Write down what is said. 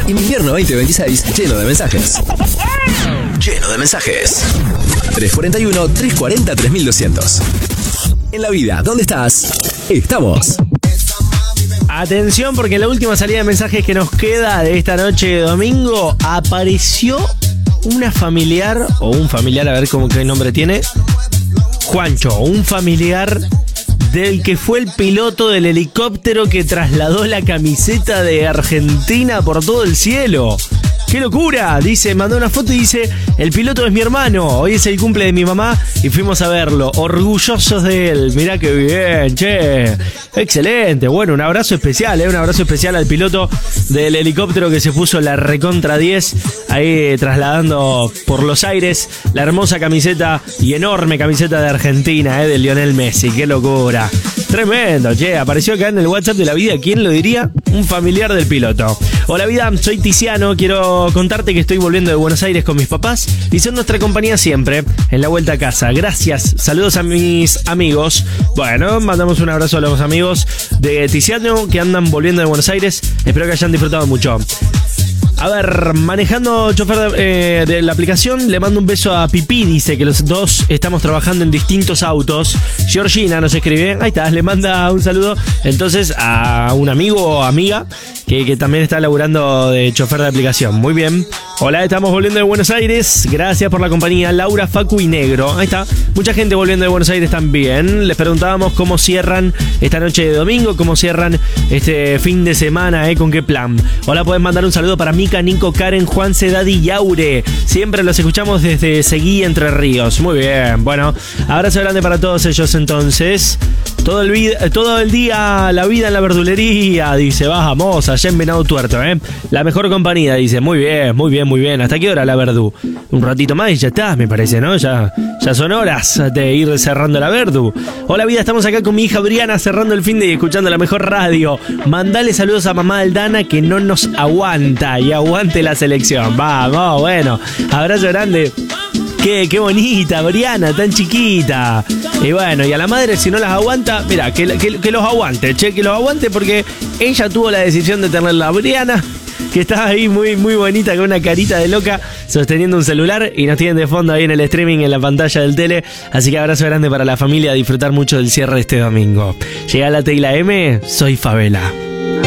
Invierno 2026 lleno de mensajes. Lleno de mensajes. 341-340-3200. En la vida, ¿dónde estás? Estamos. Atención, porque en la última salida de mensajes que nos queda de esta noche de domingo apareció una familiar, o un familiar, a ver qué nombre tiene. Juancho, un familiar del que fue el piloto del helicóptero que trasladó la camiseta de Argentina por todo el cielo. ¡Qué locura! Dice, mandó una foto y dice, el piloto es mi hermano, hoy es el cumple de mi mamá y fuimos a verlo, orgullosos de él. Mirá qué bien, che. Excelente, bueno, un abrazo especial, un abrazo especial al piloto del helicóptero que se puso la recontra 10, ahí trasladando por los aires la hermosa camiseta y enorme camiseta de Argentina, de Lionel Messi. ¡Qué locura! Tremendo, che, apareció acá en el WhatsApp de la vida, ¿quién lo diría? Un familiar del piloto. Hola vida, soy Tiziano, quiero contarte que estoy volviendo de Buenos Aires con mis papás y son nuestra compañía siempre en la vuelta a casa. Gracias, saludos a mis amigos. Bueno, mandamos un abrazo a los amigos de Tiziano que andan volviendo de Buenos Aires, espero que hayan disfrutado mucho. A ver, manejando chofer de la aplicación, le mando un beso a Pipi, dice que los dos estamos trabajando en distintos autos. Georgina nos escribe, ahí está, le manda un saludo entonces a un amigo o amiga que también está laburando de chofer de aplicación. Muy bien. Hola, estamos volviendo de Buenos Aires. Gracias por la compañía, Laura, Facu y Negro. Ahí está, mucha gente volviendo de Buenos Aires también. Les preguntábamos cómo cierran esta noche de domingo, cómo cierran este fin de semana, con qué plan. Hola, pueden mandar un saludo para Mica, Nico, Karen, Juan, Daddy y Aure. Siempre los escuchamos desde Seguí, Entre Ríos. Muy bien, bueno, abrazo grande para todos ellos entonces. Todo el día la vida en la verdulería, dice, vamos, allá en Venado Tuerto, la mejor compañía, dice, muy bien, muy bien, muy bien. ¿Hasta qué hora la verdu? Un ratito más y ya está, me parece, ¿no? Ya son horas de ir cerrando la verdu. Hola vida, estamos acá con mi hija Briana cerrando el fin de y escuchando la mejor radio. Mandale saludos a mamá Aldana que no nos aguanta y aguante la selección. Vamos, bueno, abrazo grande. Qué bonita, Briana, tan chiquita. Y bueno, y a la madre si no las aguanta, mira, que los aguante, che, que los aguante porque ella tuvo la decisión de tenerla a Briana, que está ahí muy, muy bonita con una carita de loca sosteniendo un celular y nos tienen de fondo ahí en el streaming en la pantalla del tele. Así que abrazo grande para la familia, a disfrutar mucho del cierre de este domingo. Llega la T y la M, soy Favela.